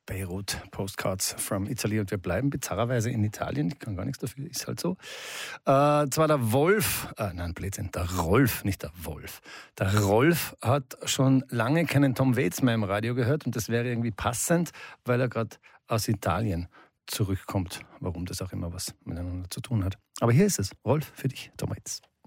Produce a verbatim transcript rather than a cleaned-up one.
Beirut, Postcards from Italy. Und wir bleiben bizarrerweise in Italien. Ich kann gar nichts dafür, ist halt so. Äh, zwar der Wolf, äh, nein, Blödsinn, der Rolf, nicht der Wolf. Der Rolf hat schon lange keinen Tom Waits mehr im Radio gehört und das wäre irgendwie passend, weil er gerade aus Italien zurückkommt. Warum das auch immer was miteinander zu tun hat. Aber hier ist es. Rolf, für dich, Tom Waits.